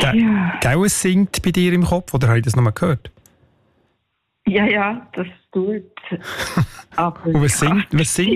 Gell, es singt bei dir im Kopf, oder habe ich das nochmal gehört? Ja, das tut. Aber Und was singt